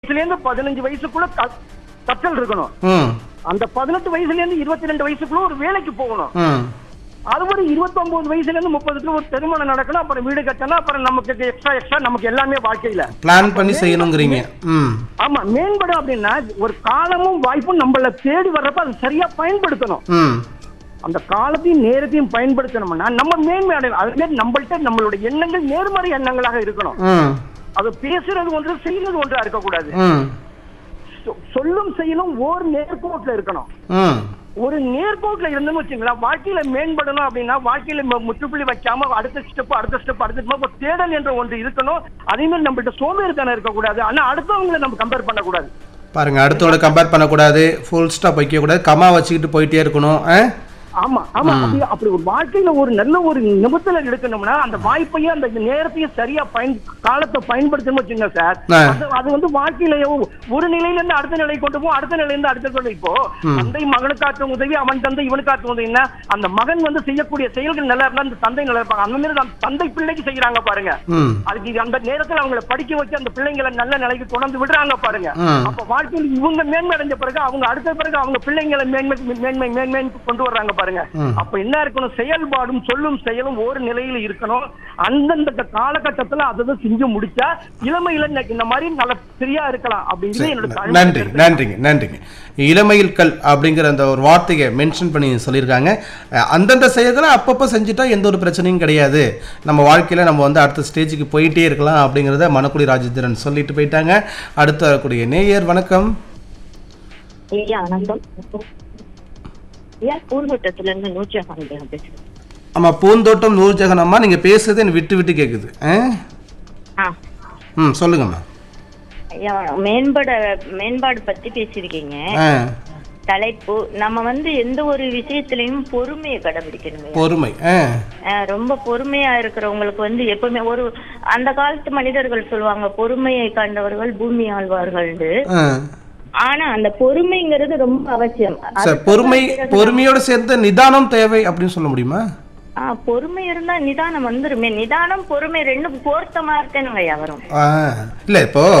வயசுலேருந்து 15 வயசுக்குள்ள கற்றல் இருக்கணும். அந்த 18 வயசுலேருந்து 22 வயசுக்குள்ள ஒரு வேலைக்கு போகணும். அது ஒரு 29 வயசுல இருந்து 30க்கு ஒரு திருமணம் நடக்கணும். அப்புறம் வீடு கட்டணும். அப்புறம் நமக்கு எக்ஸ்ட்ரா நமக்கு எல்லாமே வாழ்க்கையில பிளான் பண்ணி செய்யணுங்கிறீங்க. ஆமா, மேம்படும் அப்படின்னா ஒரு காலமும் வாய்ப்பும் நம்மள தேடி வர்றப்ப அது சரியா பயன்படுத்தணும். அந்த காலத்தையும் நேரத்தையும் பயன்படுத்தணும்னா நம்ம மேன்மை அடையணும். அதுவே நம்மள்ட்ட நம்மளுடைய எண்ணங்கள் நேர்மறை எண்ணங்களாக இருக்கணும். அது பேசுறது ஒன்று, செய்யறது ஒன்றா இருக்கக்கூடாது. சொல்லும் செயலும் ஓர் நேர்கோட்டில் இருக்கணும். ஒரு நேர்கோட்டில் இருந்தோம்னு வச்சுங்களா, வாழ்க்கையில மேம்படணும் அப்படின்னா வாழ்க்கையில முற்றுப்புள்ளி வைக்காம அடுத்த ஸ்டெப் தேடல் என்ற ஒன்று இருக்கணும். அதே மாதிரி நம்மள்ட்ட சோம்பேறித்தனம் இருக்கக்கூடாது. ஆனா அடுத்தவங்களை நம்ம கம்பேர் பண்ணக்கூடாது. பாருங்க, அடுத்தவங்கள கம்பேர் பண்ணக்கூடாது, ஃபுல் ஸ்டாப் வைக்க கூடாது, கமா வச்சுக்கிட்டு போயிட்டே இருக்கணும். ஆமா ஆமா, அப்படி ஒரு வாழ்க்கையில ஒரு நல்ல ஒரு நிமித்தல எடுக்கணும்னா அந்த வாய்ப்பையும் அந்த நேரத்தையும் சரியா காலத்தை பயன்படுத்தணும் வச்சுங்க சார். அது வந்து வாழ்க்கையில ஒரு நிலையில இருந்து அடுத்த நிலை கொண்டு போகும், அடுத்த நிலையில இருந்து அடுத்த நிலை. இப்போ தந்தை மகனுக்காற்றும் உதவி, அவன் தந்தை இவனுக்காற்றும் உதவினா அந்த மகன் வந்து செய்யக்கூடிய செயல்கள் நல்லா இருந்தா அந்த தந்தை நல்லா இருப்பாங்க. அந்த மாதிரி தந்தை பிள்ளைக்கு செய்யறாங்க பாருங்க. அதுக்கு அந்த நேரத்துல அவங்களை படிக்க வச்சு அந்த பிள்ளைங்களை நல்ல நிலைக்கு கொண்டு விடுறாங்க பாருங்க. அப்ப வாழ்க்கையில் இவங்க மேன்மை அடைஞ்ச பிறகு அவங்க அடுத்த பிறகு அவங்க பிள்ளைங்களை மேன்மை கொண்டு வர்றாங்க பாருங்க. அப்ப என்ன இருக்கணும், செயல்பாடும் சொல்லும் செயலும் ஒரு நிலையில இருக்கணும். அந்தந்த காலகட்டத்துல அதை செஞ்சு முடிச்சா இளமையில இந்த மாதிரி நல்ல சரியா இருக்கலாம் அப்படிங்கிறது என்னோட. நன்றிங்க. இளமையில் கல் அப்படிங்கிற அந்த ஒரு வார்த்தையை மென்ஷன் பண்ணி சொல்லியிருக்காங்க. அந்தந்த செயல்களை அப்பப்போ செஞ்சுட்டா எந்த ஒரு பிரச்சனையும் கிடையாது, நம்ம வாழ்க்கையில நம்ம வந்து அடுத்த ஸ்டேஜுக்கு போயிட்டே இருக்கலாம் அப்படிங்கிறத மணக்குடி ராஜேந்திரன் சொல்லிட்டு போயிட்டாங்க. அடுத்து வரக்கூடிய நேயர் வணக்கம். ஆமா, பூந்தோட்டம் நூர்ஜஹான் அம்மா, நீங்க பேசுறது எனக்கு விட்டு விட்டு கேக்குது. சொல்லுங்கம்மா. மேம்பாடு பத்தி பேசிருக்கீங்க. தலைப்பு நம்ம வந்து எந்த ஒரு விஷயத்திலையும் பொறுமையை கடைபிடிக்கணும். பொறுமை ரொம்ப பொறுமையா இருக்கிறவங்களுக்கு வந்து எப்பவுமே ஒரு அந்த காலத்து மனிதர்கள் சொல்லுவாங்க, பொறுமையை கண்டவர்கள் பூமி ஆழ்வார்கள். ஆனா அந்த பொறுமைங்கிறது ரொம்ப அவசியம். பொறுமையோட சேர்ந்து நிதானம் தேவை அப்படின்னு சொல்ல முடியுமா? பொறுமை இருந்தா நிதானம் வந்துருமே. நிதானம் பொறுமை ரெண்டும் பொருத்தமா இருக்கேனுங்க வரும். இல்ல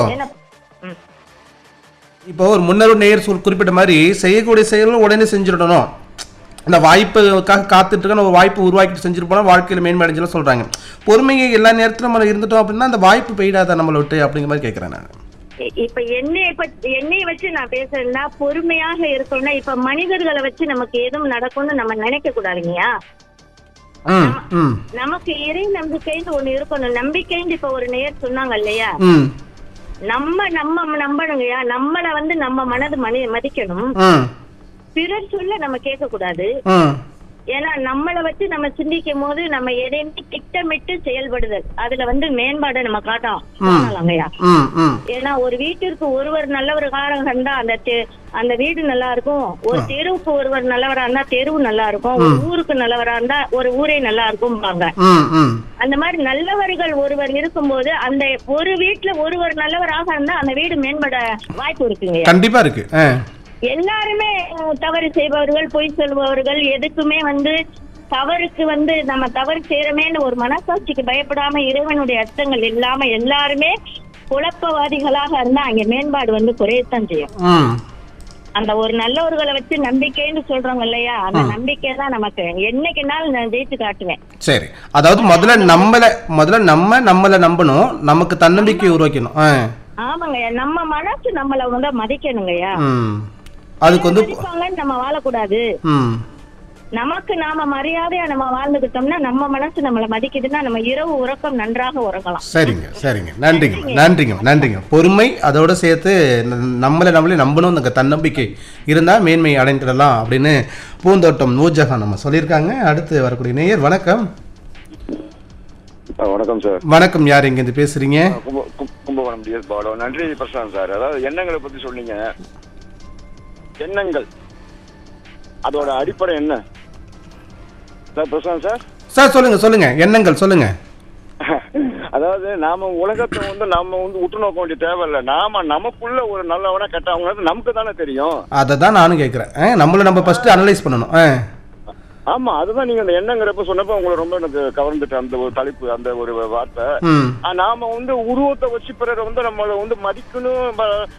இப்போ ஒரு முன்னொரு நேயர் குறிப்பிட்ட மாதிரி செய்யக்கூடிய செயல்கள் உடனே செஞ்சிடணும், அந்த வாய்ப்புக்காக காத்துட்டு இருக்க ஒரு வாய்ப்பு உருவாக்கிட்டு செஞ்சுட்டு போனா வாழ்க்கையில மேன்மடைஞ்சலாம் சொல்றாங்க. பொறுமையை எல்லா நேரத்திலும் நம்ம இருந்துட்டோம் அப்படின்னா அந்த வாய்ப்பு போயிடாத நம்மளை விட்டு அப்படிங்கிற மாதிரி கேட்கிறேன் நான். இப்ப என்னைய வச்சு நான் பேசுறேன்னா பொறுமையாக இருக்கணும்னா இப்ப மனிதர்களை வச்சு நமக்கு எதுவும் நடக்கும்னு நம்ம நினைக்க கூடாதுங்கய்யா. நமக்கு இறை நம்பிக்கைன்னு ஒண்ணு இருக்கணும். நம்பிக்கைன்னு இப்ப ஒரு நேர் சொன்னாங்க இல்லையா, நம்ம நம்பணுங்கய்யா. நம்மள வந்து நம்ம மனது மதிக்கணும். பிறர் சொல்ல நம்ம கேட்க கூடாது. ஏன்னா நம்மளை வச்சு நம்ம சிந்திக்கும் போது நம்ம எதையுமே திட்டமிட்டு செயல்படுதல், அதுல வந்து மேம்பாடு நம்ம காட்டலாங்கய்யா. ஏன்னா ஒரு வீட்டிற்கு ஒருவர் நல்லவராக இருந்தா அந்த வீடு நல்லா இருக்கும். ஒரு தெருவுக்கு ஒருவர் நல்லவரா இருந்தா தெருவு நல்லா இருக்கும். ஒரு ஊருக்கு நல்லவரா இருந்தா ஒரு ஊரே நல்லா இருக்கும். அந்த மாதிரி நல்லவர்கள் ஒருவர் இருக்கும்போது அந்த ஒரு வீட்டுல ஒருவர் நல்லவராக இருந்தா அந்த வீடு மேம்பட வாய்ப்பு இருக்குங்க. கண்டிப்பா இருக்கு. எல்லாருமே தவறு செய்பவர்கள், பொய் சொல்பவர்கள், எதுக்குமே வந்து தவறுக்கு வந்து நம்ம தவறு செய்யறமேன்னு ஒரு மனசாட்சிக்கு பயப்படாம இறைவனுடைய அர்த்தங்கள் இல்லாம எல்லாருமே குழப்பவாதிகளாக இருந்தா அங்க மேம்பாடு வந்து குறையத்தான் செய்யும். அந்த ஒரு நல்லவர்களை வச்சு நம்பிக்கைன்னு சொல்றோம் இல்லையா, அந்த நம்பிக்கை தான் நமக்கு என்னைக்குனாலும் நான் ஜெயிச்சு காட்டுவேன். சரி, அதாவது முதல்ல நம்மள நம்பணும், நமக்கு தன்னம்பிக்கை உருவாக்கணும். ஆமாங்கய்யா, நம்ம மனசு நம்மள வந்து மதிக்கணுங்கய்யா. அதுக்கு வந்து நம்ம வாழக்கூடாது. நமக்கு நாம மரியாதையா நம்ம வாழ்ந்துகிட்டோம்னா நம்ம மனசு நம்மள மதிக்குதுன்னா நம்ம இரவு உறக்கம் நன்றாக உறங்கலாம். சரிங்க. நன்றிங்க. பொறுமை அதோட சேர்த்து நம்மளே நம்பணும், அந்த தன்னம்பிக்கை இருந்தா மேன்மை அடைந்துடலாம் அப்படின்னு பூந்தோட்டம் நூர்ஜஹான் நம்ம சொல்லியிருக்காங்க. அடுத்து வரக்கூடிய நேயர் வணக்கம். வணக்கம் சார். வணக்கம், யார் எங்க இருந்து பேசுறீங்க? கும்பகோணம் டிஎஸ் பாலோ. நன்றி பிரசாந்த் சார். அதாவது எண்ணங்களை பத்தி சொன்னீங்க. எண்ணங்கள் அதோட அடிப்படை என்ன சார்? பிரசாந்த் சார் சொல்லுங்க. எண்ணங்கள் சொல்லுங்க. அதாவது நாம உலகத்தை வந்து நம்ம வந்து உற்று நோக்க வேண்டிய தேவையில்லை. நாம நமக்குள்ள ஒரு நல்லவனா கெட்டவங்க நமக்கு தானே தெரியும். அதை தான் நானும் கேட்கிறேன். நம்மள நம்ம ஃபர்ஸ்ட் அனலைஸ் பண்ணணும். ஆமா, அதுதான் நீங்க அந்த எண்ணங்கிறப்ப சொன்னப்ப உங்களை ரொம்ப எனக்கு கவர்ந்துட்டு அந்த ஒரு தலைப்பு, அந்த ஒரு வார்த்தை. நாம வந்து உருவத்தை வச்சு பிறரை வந்து நம்மள வந்து மதிக்கணும்,